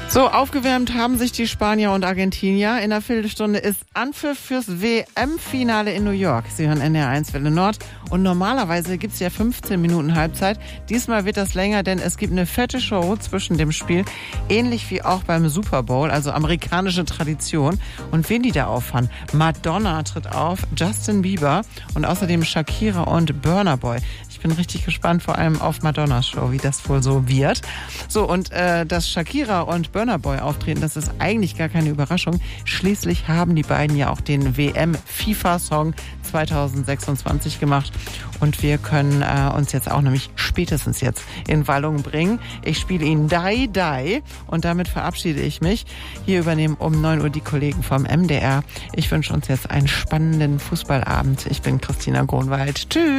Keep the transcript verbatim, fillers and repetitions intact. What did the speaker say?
So, aufgewärmt haben sich die Spanier und Argentinier. In einer Viertelstunde ist Anpfiff fürs W M-Finale in New York. Sie hören N D R eins Welle Nord. Und normalerweise gibt's ja fünfzehn Minuten Halbzeit. Diesmal wird das länger, denn es gibt eine fette Show zwischen dem Spiel. Ähnlich wie auch beim Super Bowl, also amerikanische Tradition. Und wen die da auffahren? Madonna tritt auf, Justin Bieber und außerdem Shakira und Burna Boy. Ich bin richtig gespannt, vor allem auf Madonnas Show, wie das wohl so wird. So, und äh, dass Shakira und Burna Boy auftreten, das ist eigentlich gar keine Überraschung. Schließlich haben die beiden ja auch den W M-FIFA-Song zwanzig sechsundzwanzig gemacht. Und wir können äh, uns jetzt auch nämlich spätestens jetzt in Wallung bringen. Ich spiele Ihnen Die Die und damit verabschiede ich mich. Hier übernehmen um neun Uhr die Kollegen vom M D R. Ich wünsche uns jetzt einen spannenden Fußballabend. Ich bin Christina Gronwald. Tschüss.